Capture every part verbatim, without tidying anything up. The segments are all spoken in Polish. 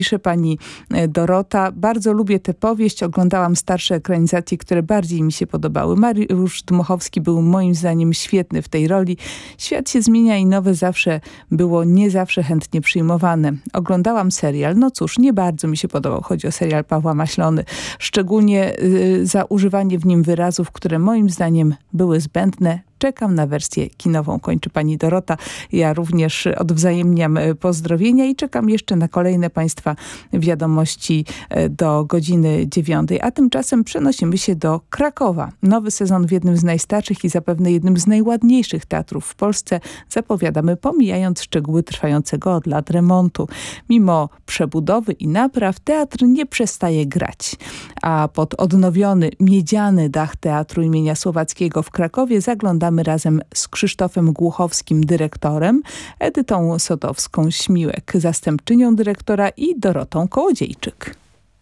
Pisze pani Dorota. Bardzo lubię tę powieść. Oglądałam starsze ekranizacje, które bardziej mi się podobały. Mariusz Dmuchowski był moim zdaniem świetny w tej roli. Świat się zmienia i nowe zawsze było nie zawsze chętnie przyjmowane. Oglądałam serial. No cóż, nie bardzo mi się podobał. Chodzi o serial Pawła Maślony. Szczególnie y, za używanie w nim wyrazów, które moim zdaniem były zbędne. Czekam na wersję kinową, kończy pani Dorota. Ja również odwzajemniam pozdrowienia i czekam jeszcze na kolejne państwa wiadomości do godziny dziewiątej. A tymczasem przenosimy się do Krakowa. Nowy sezon w jednym z najstarszych i zapewne jednym z najładniejszych teatrów w Polsce zapowiadamy, pomijając szczegóły trwającego od lat remontu. Mimo przebudowy i napraw teatr nie przestaje grać. A pod odnowiony miedziany dach Teatru imienia Słowackiego w Krakowie zaglądamy razem z Krzysztofem Głuchowskim, dyrektorem, Edytą Sotowską-Śmiłek, zastępczynią dyrektora i Dorotą Kołodziejczyk.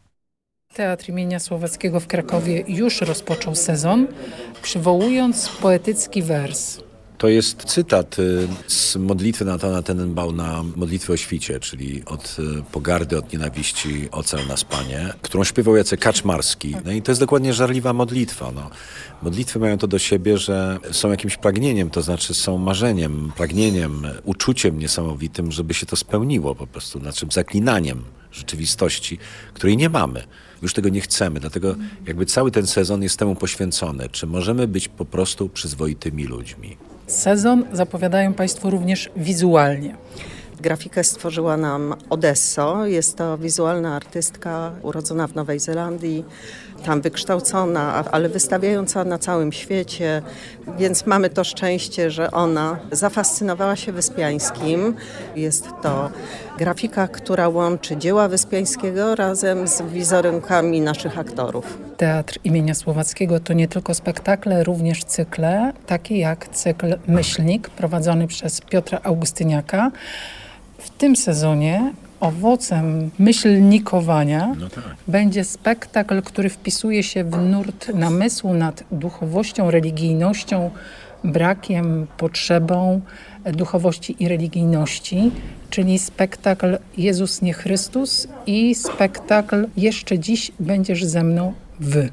Teatr imienia Słowackiego w Krakowie już rozpoczął sezon, przywołując poetycki wers. To jest cytat z modlitwy Nathana Tenenbauma, modlitwy o świcie, czyli od pogardy, od nienawiści, ocal nas Panie, którą śpiewał Jacek Kaczmarski. No i to jest dokładnie żarliwa modlitwa. No. Modlitwy mają to do siebie, że są jakimś pragnieniem, to znaczy są marzeniem, pragnieniem, uczuciem niesamowitym, żeby się to spełniło po prostu, znaczy zaklinaniem rzeczywistości, której nie mamy. Już tego nie chcemy, dlatego jakby cały ten sezon jest temu poświęcony. Czy możemy być po prostu przyzwoitymi ludźmi? Sezon zapowiadają Państwo również wizualnie. Grafikę stworzyła nam Odesso. Jest to wizualna artystka urodzona w Nowej Zelandii, tam wykształcona, ale wystawiająca na całym świecie, więc mamy to szczęście, że ona zafascynowała się Wyspiańskim. Jest to grafika, która łączy dzieła Wyspiańskiego razem z wizerunkami naszych aktorów. Teatr imienia Słowackiego to nie tylko spektakle, również cykle, takie jak cykl Myślnik, prowadzony przez Piotra Augustyniaka. W tym sezonie owocem myślnikowania no tak. będzie spektakl, który wpisuje się w nurt namysłu nad duchowością, religijnością, brakiem, potrzebą duchowości i religijności, czyli spektakl Jezus nie Chrystus i spektakl Jeszcze dziś będziesz ze mną wy.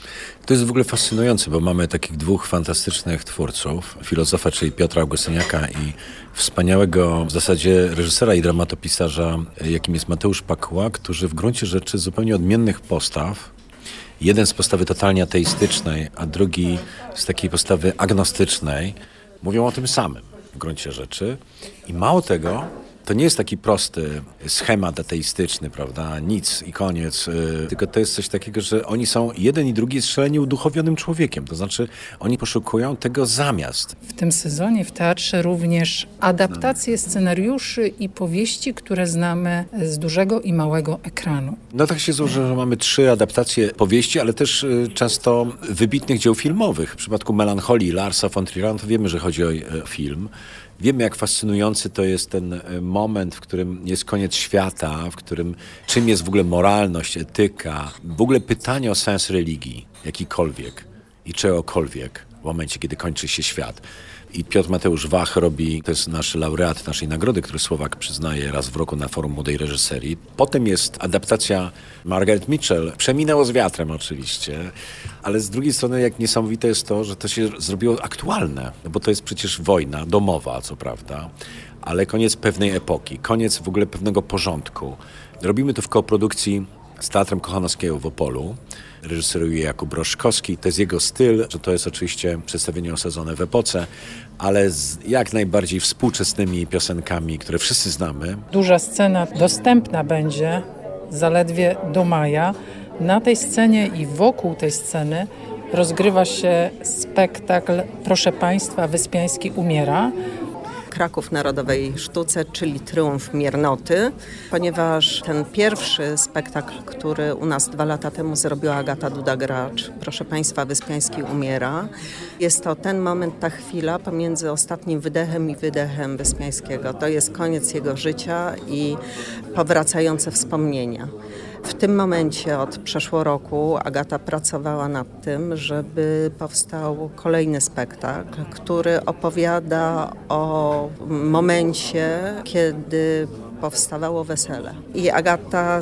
To jest w ogóle fascynujące, bo mamy takich dwóch fantastycznych twórców, filozofa, czyli Piotra Augustyniaka i wspaniałego w zasadzie reżysera i dramatopisarza, jakim jest Mateusz Pakuła, którzy w gruncie rzeczy zupełnie odmiennych postaw, jeden z postawy totalnie ateistycznej, a drugi z takiej postawy agnostycznej, mówią o tym samym w gruncie rzeczy. I mało tego, to nie jest taki prosty schemat ateistyczny, prawda? Nic i koniec. Yy, tylko to jest coś takiego, że oni są, jeden i drugi jest szalenie uduchowionym człowiekiem. To znaczy, oni poszukują tego zamiast. W tym sezonie w teatrze również adaptacje scenariuszy i powieści, które znamy z dużego i małego ekranu. No tak się złoży, że mamy trzy adaptacje powieści, ale też yy, często wybitnych dzieł filmowych. W przypadku Melancholii Larsa von Trier'a to wiemy, że chodzi o yy, film. Wiemy, jak fascynujący to jest ten moment, w którym jest koniec świata, w którym czym jest w ogóle moralność, etyka, w ogóle pytanie o sens religii, jakikolwiek i czegokolwiek w momencie, kiedy kończy się świat. I Piotr Mateusz Wach robi, to jest nasz laureat naszej nagrody, który Słowak przyznaje raz w roku na Forum Młodej Reżyserii. Potem jest adaptacja Margaret Mitchell, Przeminęło z wiatrem oczywiście, ale z drugiej strony jak niesamowite jest to, że to się zrobiło aktualne, no bo to jest przecież wojna domowa, co prawda, ale koniec pewnej epoki, koniec w ogóle pewnego porządku. Robimy to w koprodukcji z Teatrem Kochanowskiego w Opolu. Reżyseruje Jakub Roszkowski. To jest jego styl, że to jest oczywiście przedstawienie osadzone w epoce, ale z jak najbardziej współczesnymi piosenkami, które wszyscy znamy. Duża scena dostępna będzie zaledwie do maja. Na tej scenie i wokół tej sceny rozgrywa się spektakl Proszę Państwa, Wyspiański umiera. Kraków Narodowej Sztuce, czyli Tryumf Miernoty, ponieważ ten pierwszy spektakl, który u nas dwa lata temu zrobiła Agata Duda-Gracz, Proszę Państwa, Wyspiański umiera, jest to ten moment, ta chwila pomiędzy ostatnim wydechem i wydechem Wyspiańskiego. To jest koniec jego życia i powracające wspomnienia. W tym momencie od przeszło roku Agata pracowała nad tym, żeby powstał kolejny spektakl, który opowiada o momencie, kiedy powstawało wesele. I Agata